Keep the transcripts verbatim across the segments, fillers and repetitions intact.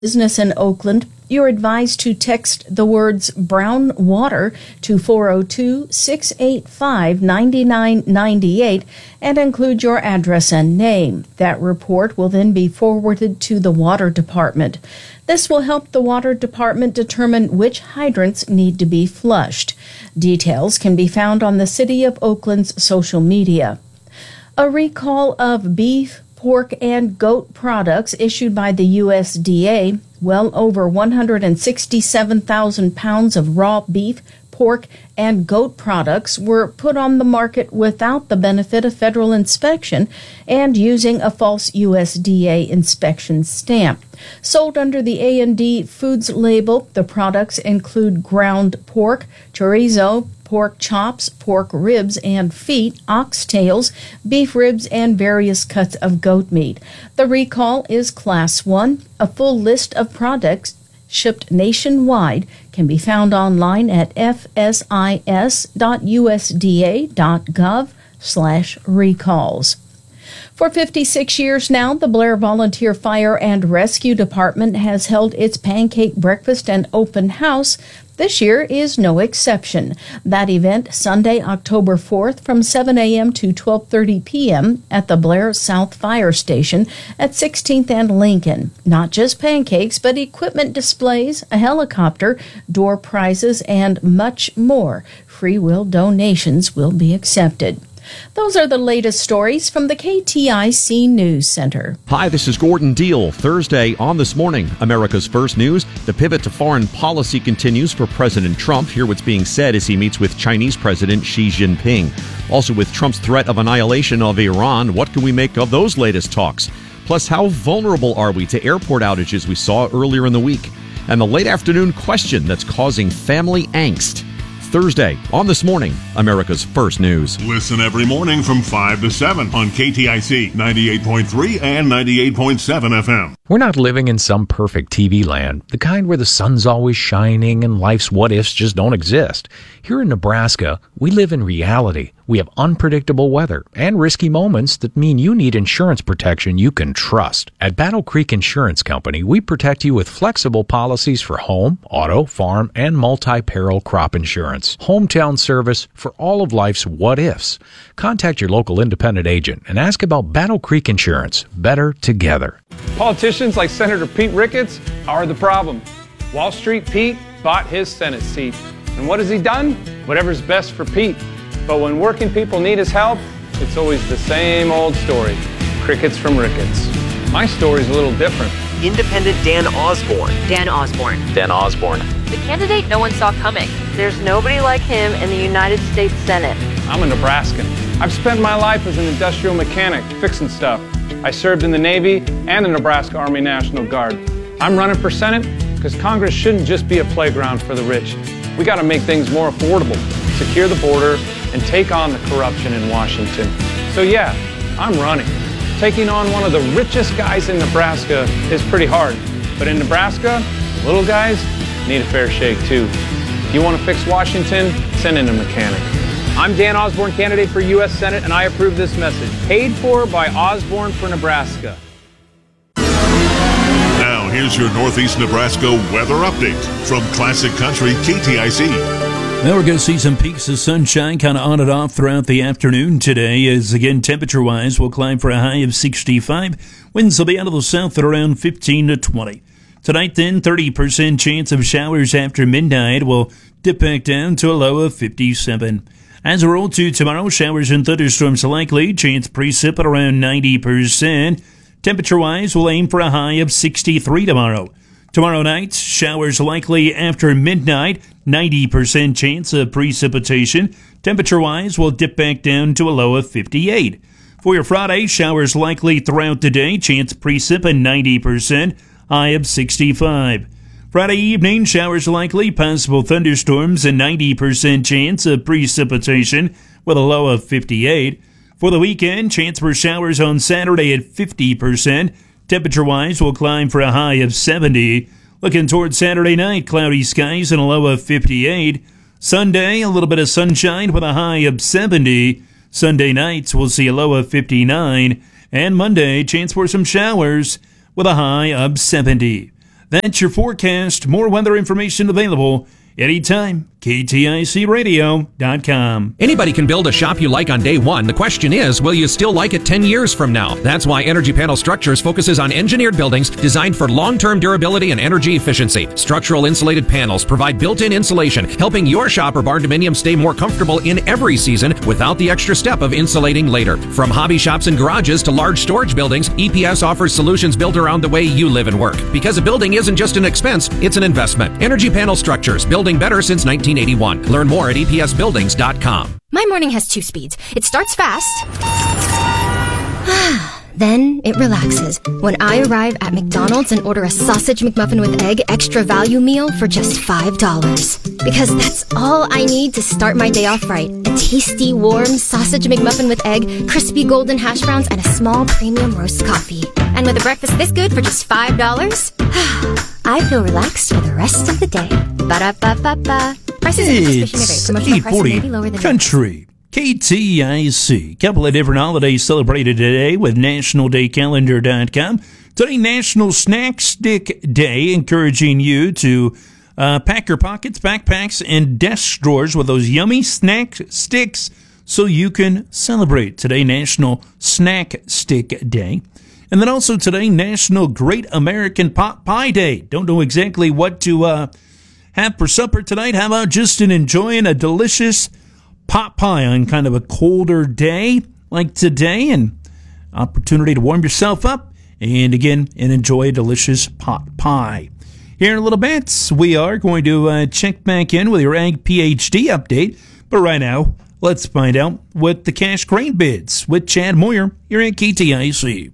Business in Oakland, you're advised to text the words brown water to four oh two, six eight five, nine nine nine eight and include your address and name. That report will then be forwarded to the water department. This will help the water department determine which hydrants need to be flushed. Details can be found on the City of Oakland's social media. A recall of beef, pork, and goat products issued by the U S D A. Well over one hundred sixty-seven thousand pounds of raw beef, pork, and goat products were put on the market without the benefit of federal inspection and using a false U S D A inspection stamp. Sold under the A and D Foods label, the products include ground pork, chorizo, pork chops, pork ribs and feet, oxtails, beef ribs, and various cuts of goat meat. The recall is Class one. A full list of products shipped nationwide can be found online at f s i s dot u s d a dot gov slash recalls. For fifty-six years now, the Blair Volunteer Fire and Rescue Department has held its pancake breakfast and open house. This year is no exception. That event Sunday, October fourth from seven a.m. to twelve thirty p.m. at the Blair South Fire Station at sixteenth and Lincoln. Not just pancakes, but equipment displays, a helicopter, door prizes, and much more. Free will donations will be accepted. Those are the latest stories from the K T I C News Center. Hi, this is Gordon Deal. Thursday on This Morning, America's First News. The pivot to foreign policy continues for President Trump. Hear what's being said as he meets with Chinese President Xi Jinping. Also, with Trump's threat of annihilation of Iran, what can we make of those latest talks? Plus, how vulnerable are we to airport outages we saw earlier in the week? And the late afternoon question that's causing family angst. Thursday on This Morning, America's First News. Listen every morning from five to seven on K T I C ninety-eight point three and ninety-eight point seven F M. We're not living in some perfect T V land, the kind where the sun's always shining and life's what-ifs just don't exist. Here in Nebraska, we live in reality. We have unpredictable weather and risky moments that mean you need insurance protection you can trust. At Battle Creek Insurance Company, we protect you with flexible policies for home, auto, farm, and multi-peril crop insurance. Hometown service for all of life's what-ifs. Contact your local independent agent and ask about Battle Creek Insurance. Better together. Politicians like Senator Pete Ricketts are the problem. Wall Street Pete bought his Senate seat. And what has he done? Whatever's best for Pete. But when working people need his help, it's always the same old story. Crickets from Ricketts. My story's a little different. Independent Dan Osborne. Dan Osborne. Dan Osborne. The candidate no one saw coming. There's nobody like him in the United States Senate. I'm a Nebraskan. I've spent my life as an industrial mechanic, fixing stuff. I served in the Navy and the Nebraska Army National Guard. I'm running for Senate because Congress shouldn't just be a playground for the rich. We got to make things more affordable, secure the border, and take on the corruption in Washington. So yeah, I'm running. Taking on one of the richest guys in Nebraska is pretty hard. But in Nebraska, little guys need a fair shake too. If you want to fix Washington, send in a mechanic. I'm Dan Osborne, candidate for U S Senate, and I approve this message. Paid for by Osborne for Nebraska. Now, here's your Northeast Nebraska weather update from Classic Country K T I C. Now we're going to see some peaks of sunshine kind of on and off throughout the afternoon today, as again, temperature-wise, we'll climb for a high of sixty-five. Winds will be out of the south at around fifteen to twenty. Tonight, then, thirty percent chance of showers after midnight. Will dip back down to a low of fifty-seven. As we roll to tomorrow, showers and thunderstorms likely. Chance precip at around ninety percent. Temperature-wise, we'll aim for a high of sixty-three tomorrow. Tomorrow night, showers likely after midnight. ninety percent chance of precipitation. Temperature-wise, we'll dip back down to a low of fifty-eight. For your Friday, showers likely throughout the day. Chance precip at ninety percent. High of sixty-five. Friday evening, showers likely, possible thunderstorms, and ninety percent chance of precipitation with a low of fifty-eight. For the weekend, chance for showers on Saturday at fifty percent. Temperature-wise, will climb for a high of seventy. Looking toward Saturday night, cloudy skies and a low of fifty-eight. Sunday, a little bit of sunshine with a high of seventy. Sunday nights, we'll see a low of fifty-nine. And Monday, chance for some showers with a high of seventy. That's your forecast. More weather information available anytime. K T I C radio dot com. Anybody can build a shop you like on day one. The question is, will you still like it ten years from now? That's why Energy Panel Structures focuses on engineered buildings designed for long-term durability and energy efficiency. Structural insulated panels provide built-in insulation, helping your shop or barn dominium stay more comfortable in every season without the extra step of insulating later. From hobby shops and garages to large storage buildings, E P S offers solutions built around the way you live and work. Because a building isn't just an expense, it's an investment. Energy Panel Structures, building better since nineteen eighty-one. Learn more at E P S buildings dot com. My morning has two speeds. It starts fast, then it relaxes when I arrive at McDonald's and order a sausage McMuffin with egg extra value meal for just five dollars. Because that's all I need to start my day off right. A tasty, warm sausage McMuffin with egg, crispy golden hash browns, and a small premium roast coffee. And with a breakfast this good for just five dollars, I feel relaxed for the rest of the day. Ba-da-ba-ba-ba. Prices It's eight forty Country. K T I C. Couple of different holidays celebrated today with national day calendar dot com. Today, National Snack Stick Day, encouraging you to uh, pack your pockets, backpacks, and desk drawers with those yummy snack sticks so you can celebrate. Today, National Snack Stick Day. And then also today, National Great American Pot Pie Day. Don't know exactly what to uh, have for supper tonight. How about just in enjoying a delicious pot pie on kind of a colder day like today, and opportunity to warm yourself up and again and enjoy a delicious pot pie. Here in a little bit, we are going to uh, check back in with your Ag PhD update, but right now, let's find out what the cash grain bids with Chad Moyer here at K T I C.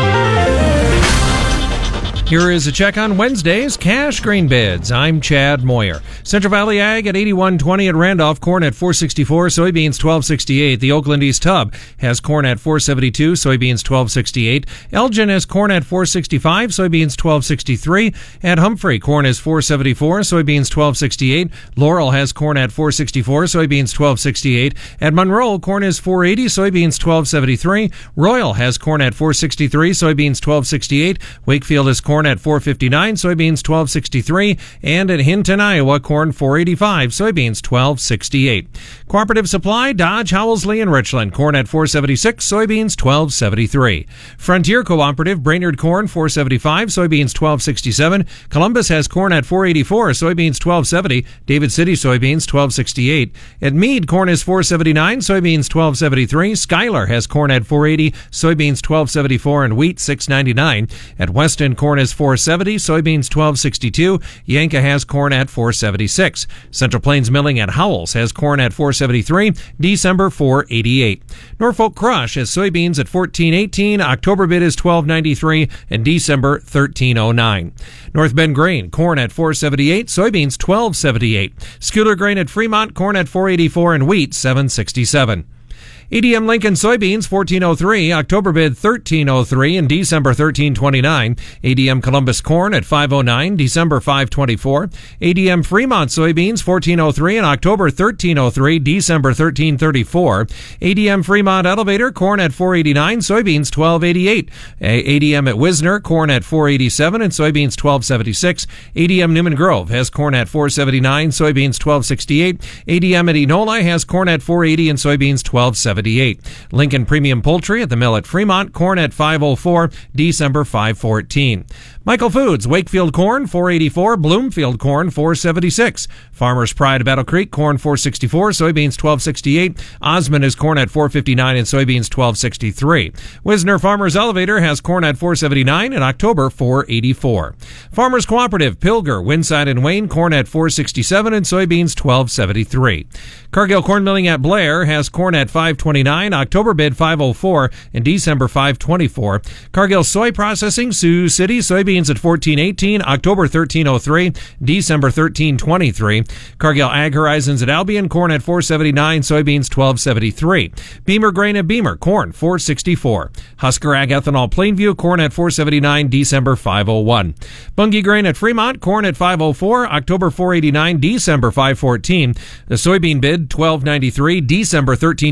Here is a check on Wednesday's cash grain bids. I'm Chad Moyer. Central Valley Ag at eighty-one twenty at Randolph, corn at four sixty-four, soybeans twelve sixty-eight. The Oakland East Hub has corn at four seventy-two, soybeans twelve sixty-eight. Elgin has corn at four sixty-five, soybeans twelve sixty-three. At Humphrey, corn is four seventy-four, soybeans twelve sixty-eight. Laurel has corn at four sixty-four, soybeans twelve sixty-eight. At Monroe, corn is four eighty, soybeans twelve seventy-three. Royal has corn at four sixty-three, soybeans twelve sixty-eight. Wakefield has corn at four fifty-nine, soybeans twelve sixty-three, and at Hinton, Iowa, corn four eighty-five, soybeans twelve sixty-eight. Cooperative Supply, Dodge, Howelsley, and Richland, corn at four seventy-six, soybeans twelve seventy-three. Frontier Cooperative, Brainerd, corn four seventy-five, soybeans twelve sixty-seven. Columbus has corn at four eighty-four, soybeans twelve seventy. David City soybeans twelve sixty-eight. At Meade, corn is four seventy-nine, soybeans twelve seventy-three. Schuyler has corn at four eighty, soybeans twelve seventy-four, and wheat six ninety-nine. At Weston, corn is four seventy, soybeans twelve sixty-two. Yanka has corn at four seventy-six. Central Plains Milling at Howells has corn at four seventy-three, December four eighty-eight. Norfolk Crush has soybeans at fourteen eighteen, October bid is twelve ninety-three, and December thirteen oh nine. North Bend Grain, corn at four seventy-eight, soybeans twelve seventy-eight. Schuyler Grain at Fremont, corn at four eighty-four, and wheat seven sixty-seven. A D M Lincoln soybeans fourteen oh three, October bid thirteen oh three, and December thirteen twenty-nine. A D M Columbus corn at five oh nine, December five twenty-four. A D M Fremont soybeans fourteen oh three, and October thirteen oh three, December thirteen thirty-four. A D M Fremont Elevator corn at four eighty-nine, soybeans twelve eighty-eight. A D M at Wisner corn at four eighty-seven, and soybeans twelve seventy-six. A D M Newman Grove has corn at four seventy-nine, soybeans twelve sixty-eight. A D M at Enola has corn at four eighty, and soybeans twelve seventy-eight. Lincoln Premium Poultry at the mill at Fremont, corn at five oh four, December five fourteen. Michael Foods, Wakefield corn four eighty-four, Bloomfield corn four seventy-six. Farmers Pride Battle Creek corn four sixty-four, soybeans twelve sixty-eight. Osmond is corn at four fifty-nine and soybeans twelve sixty-three. Wisner Farmers Elevator has corn at four seventy-nine and October four eighty-four. Farmers Cooperative Pilger, Winside and Wayne corn at four sixty-seven and soybeans twelve seventy-three. Cargill Corn Milling at Blair has corn at five twenty-nine, October bid five oh four, and December five twenty-four. Cargill Soy Processing, Sioux City, soybeans at fourteen eighteen, October thirteen oh three, December thirteen twenty-three. Cargill Ag Horizons at Albion, corn at four seventy-nine, soybeans twelve seventy-three. Beamer Grain at Beamer, corn four sixty-four. Husker Ag Ethanol Plainview, corn at four seventy-nine, December five oh one. Bunge Grain at Fremont, corn at five oh four, October four eighty-nine, December five fourteen. The soybean bid twelve ninety-three, December thirteen twenty-six.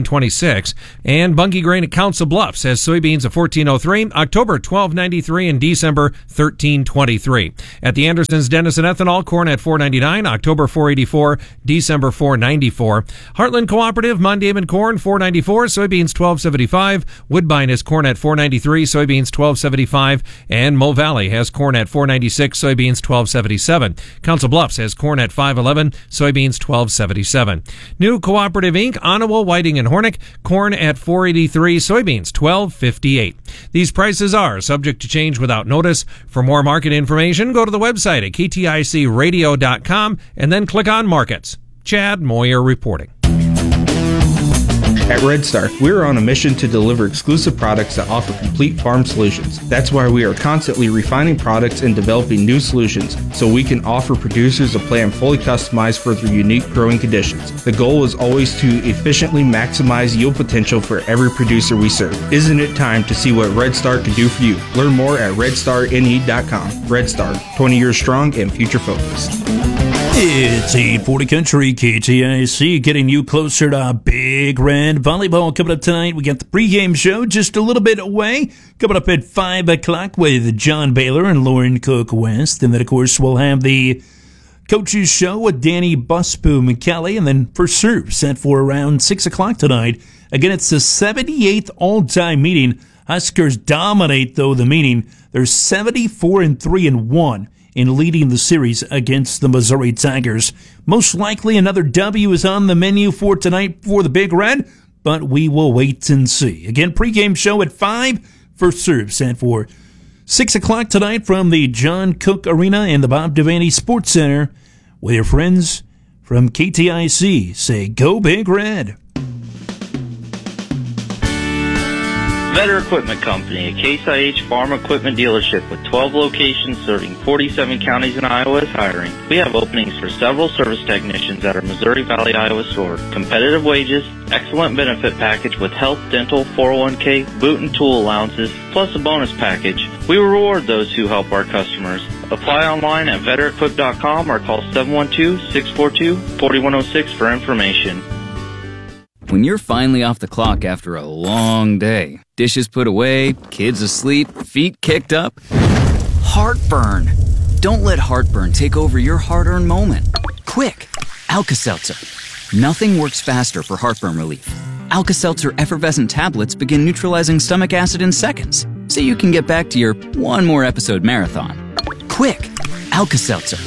six. And Bunkie Grain at Council Bluffs has soybeans at fourteen oh three, October twelve ninety-three, and December thirteen twenty-three. At the Andersons Denison Ethanol, corn at four ninety-nine, October four eighty-four, December four ninety-four. Heartland Cooperative, Mondayman corn four ninety-four, soybeans twelve seventy-five. Woodbine has corn at four ninety-three, soybeans twelve seventy-five, and Mo Valley has corn at four ninety-six, soybeans twelve seventy-seven. Council Bluffs has corn at five eleven, soybeans twelve seventy-seven. New Cooperative Incorporated, Onawa, Whiting, and Hornick, corn at four eighty-three, soybeans twelve fifty-eight. These prices are subject to change without notice. For more market information, go to the website at K T I C radio dot com and then click on Markets. Chad Moyer reporting. At Red Star, we are on a mission to deliver exclusive products that offer complete farm solutions. That's why we are constantly refining products and developing new solutions so we can offer producers a plan fully customized for their unique growing conditions. The goal is always to efficiently maximize yield potential for every producer we serve. Isn't it time to see what Red Star can do for you? Learn more at red star n e dot com. Red Star, twenty years strong and future focused. It's eight forty Country, K T I C, getting you closer to Big Red Volleyball. Coming up tonight, we got the pregame show just a little bit away. Coming up at five o'clock with John Baylor and Lauren Cook West. And then, of course, we'll have the coaches show with Danny Busboom McKelly. And then for serve set for around six o'clock tonight. Again, it's the seventy-eighth all-time meeting. Huskers dominate, though, the meeting. They're seventy-four and three and one. In leading the series against the Missouri Tigers. Most likely another W is on the menu for tonight for the Big Red, but we will wait and see. Again, pregame show at five, first serve set for six o'clock tonight from the John Cook Arena and the Bob Devaney Sports Center with your friends from K T I C. Say, go Big Red. Vetter Equipment Company, a Case I H farm equipment dealership with twelve locations serving forty-seven counties in Iowa is hiring. We have openings for several service technicians at our Missouri Valley, Iowa store. Competitive wages, excellent benefit package with health, dental, four oh one k, boot and tool allowances, plus a bonus package. We reward those who help our customers. Apply online at vetter equip dot com or call seven one two, six four two, four one zero six for information. When you're finally off the clock after a long day, dishes put away, kids asleep, feet kicked up, heartburn. Don't let heartburn take over your hard-earned moment. Quick, Alka-Seltzer. Nothing works faster for heartburn relief. Alka-Seltzer effervescent tablets begin neutralizing stomach acid in seconds, so you can get back to your one more episode marathon. Quick, Alka-Seltzer.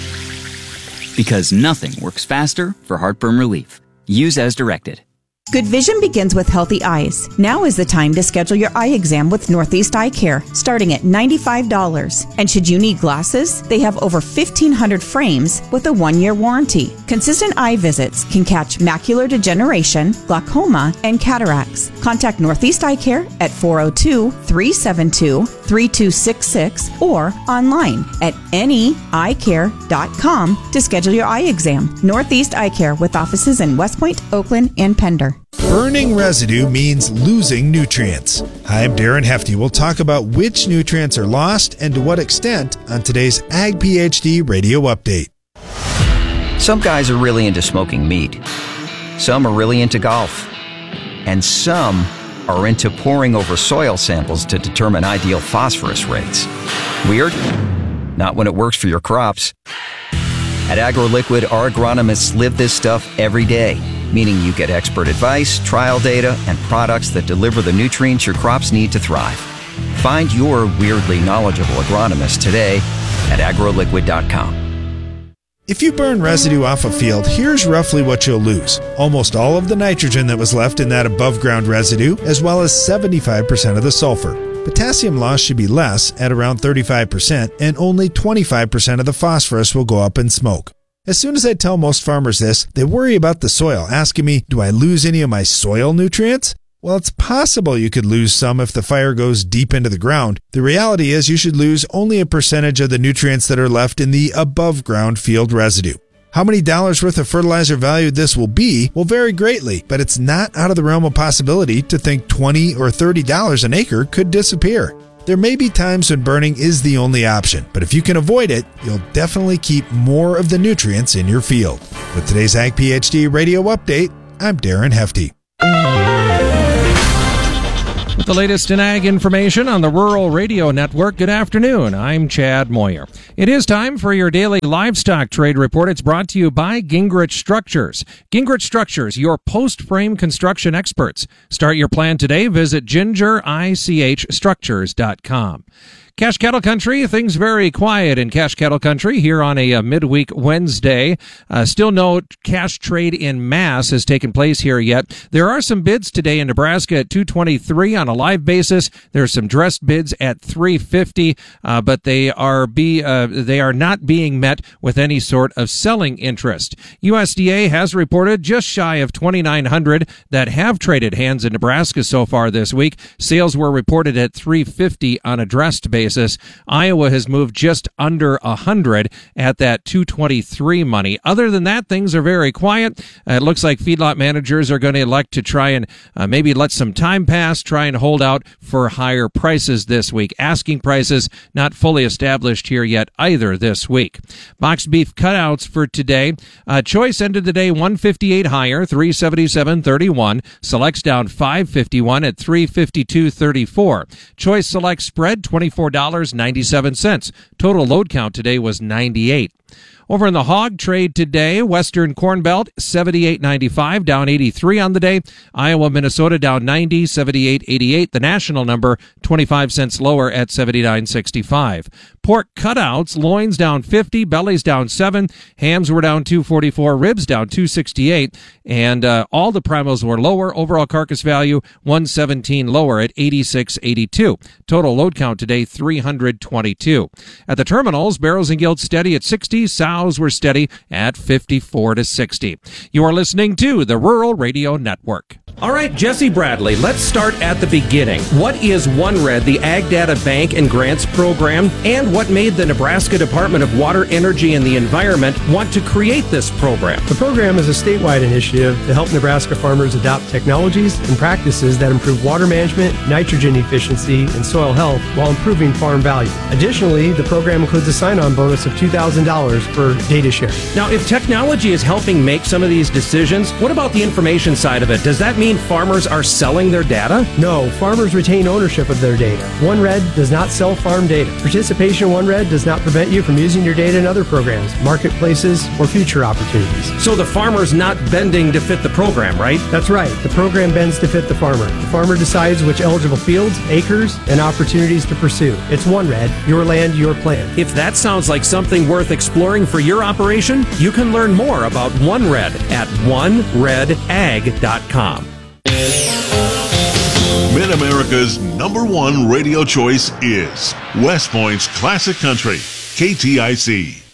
Because nothing works faster for heartburn relief. Use as directed. Good vision begins with healthy eyes. Now is the time to schedule your eye exam with Northeast Eye Care, starting at ninety-five dollars. And should you need glasses, they have over fifteen hundred frames with a one-year warranty. Consistent eye visits can catch macular degeneration, glaucoma, and cataracts. Contact Northeast Eye Care at four oh two, three seven two, three two six six or online at N E eye care dot com to schedule your eye exam. Northeast Eye Care with offices in West Point, Oakland, and Pender. Burning residue means losing nutrients. Hi, I'm Darren Hefty. We'll talk about which nutrients are lost and to what extent on today's Ag PhD Radio Update. Some guys are really into smoking meat. Some are really into golf. And some are into poring over soil samples to determine ideal phosphorus rates. Weird? Not when it works for your crops. At AgroLiquid, our agronomists live this stuff every day, meaning you get expert advice, trial data, and products that deliver the nutrients your crops need to thrive. Find your weirdly knowledgeable agronomist today at agro liquid dot com. If you burn residue off a field, here's roughly what you'll lose. Almost all of the nitrogen that was left in that above-ground residue, as well as seventy-five percent of the sulfur. Potassium loss should be less, at around thirty-five percent, and only twenty-five percent of the phosphorus will go up in smoke. As soon as I tell most farmers this, they worry about the soil, asking me, do I lose any of my soil nutrients? Well, it's possible you could lose some if the fire goes deep into the ground. The reality is you should lose only a percentage of the nutrients that are left in the above-ground field residue. How many dollars worth of fertilizer value this will be will vary greatly, but it's not out of the realm of possibility to think twenty or thirty dollars an acre could disappear. There may be times when burning is the only option, but if you can avoid it, you'll definitely keep more of the nutrients in your field. With today's Ag PhD Radio Update, I'm Darren Hefty. With the latest in ag information on the Rural Radio Network, good afternoon. I'm Chad Moyer. It is time for your daily livestock trade report. It's brought to you by Gingrich Structures. Gingrich Structures, your post-frame construction experts. Start your plan today. Visit ginger ich structures dot com. Cash Cattle Country, things very quiet in Cash Cattle Country here on a, a midweek Wednesday. Uh, still no cash trade in mass has taken place here yet. There are some bids today in Nebraska at two twenty-three on a live basis. There's some dressed bids at three fifty, uh, but they are be uh, they are not being met with any sort of selling interest. U S D A has reported just shy of twenty-nine hundred that have traded hands in Nebraska so far this week. Sales were reported at three fifty on a dressed basis. Iowa has moved just under one hundred at that two twenty-three money. Other than that, things are very quiet. Uh, it looks like feedlot managers are going to elect to try and uh, maybe let some time pass, try and hold out for higher prices this week. Asking prices not fully established here yet either this week. Boxed beef cutouts for today. Uh, Choice ended the day one fifty-eight higher, three seventy-seven thirty-one. Selects down five fifty-one at three fifty-two thirty-four. Choice Select spread twenty-four dollars and ninety-seven cents. Total load count today was ninety-eight. Over in the hog trade today, Western Corn Belt, seventy-eight ninety-five, down eighty-three on the day. Iowa, Minnesota, down ninety, seventy-eight eighty-eight. The national number, twenty-five cents lower at seventy-nine sixty-five. Pork cutouts, loins down fifty, bellies down seven, hams were down two forty-four, ribs down two sixty-eight, and uh, all the primals were lower. Overall carcass value, one seventeen lower at eighty-six eighty-two. Total load count today, three hundred twenty-two. At the terminals, barrels and gilts steady at sixty, sows were steady at fifty-four to sixty. You are listening to the Rural Radio Network. All right, Jesse Bradley, let's start at the beginning. What is OneRed, the Ag Data Bank and Grants Program, and what made the Nebraska Department of Water, Energy, and the Environment want to create this program? The program is a statewide initiative to help Nebraska farmers adopt technologies and practices that improve water management, nitrogen efficiency, and soil health while improving farm value. Additionally, the program includes a sign-on bonus of two thousand dollars for data sharing. Now, if technology is helping make some of these decisions, what about the information side of it? Does that mean farmers are selling their data? No, farmers retain ownership of their data. OneRed does not sell farm data. Participation in OneRed does not prevent you from using your data in other programs, marketplaces, or future opportunities. So the farmer's not bending to fit the program, right? That's right. The program bends to fit the farmer. The farmer decides which eligible fields, acres, and opportunities to pursue. It's OneRed, your land, your plan. If that sounds like something worth exploring for your operation, you can learn more about OneRed at one red ag dot com. Mid-America's number one radio choice is West Point's Classic Country, K T I C.